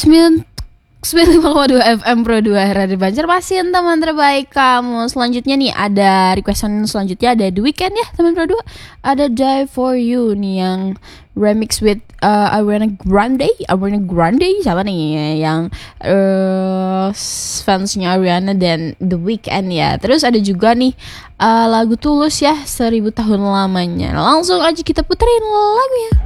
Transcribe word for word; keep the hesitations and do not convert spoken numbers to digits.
sembilan puluh lima koma dua F M Pro dua Radio Banjarmasin, teman terbaik kamu. Selanjutnya nih ada requestan selanjutnya ada The Weeknd ya teman Pro dua. Ada Die For You nih yang remix with uh, Ariana Grande. Ariana Grande siapa nih yang uh, fansnya Ariana dan The Weeknd ya. Terus ada juga nih uh, lagu Tulus ya, Seribu Tahun Lamanya. Langsung aja kita puterin lagunya.